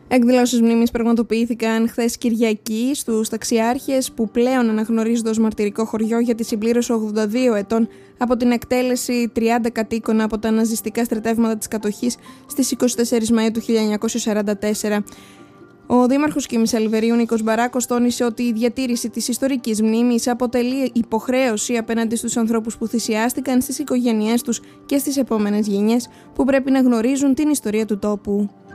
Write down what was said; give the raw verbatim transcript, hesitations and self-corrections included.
Εκδηλώσεις μνήμης πραγματοποιήθηκαν χθες Κυριακή στους Ταξιάρχες, που πλέον αναγνωρίζονται ως μαρτυρικό χωριό για τη συμπλήρωση ογδόντα δύο ετών από την εκτέλεση τριάντα κατοίκων από τα ναζιστικά στρατεύματα της κατοχής στις είκοσι τέσσερις Μαΐου του χίλια εννιακόσια σαράντα τέσσερα. Ο δήμαρχος Κίμης Αλβερίου, Νίκος Μπαράκος, τόνισε ότι η διατήρηση της ιστορικής μνήμης αποτελεί υποχρέωση απέναντι στους ανθρώπους που θυσιάστηκαν, στις οικογένειές τους και στις επόμενες γενιές, που πρέπει να γνωρίζουν την ιστορία του τόπου.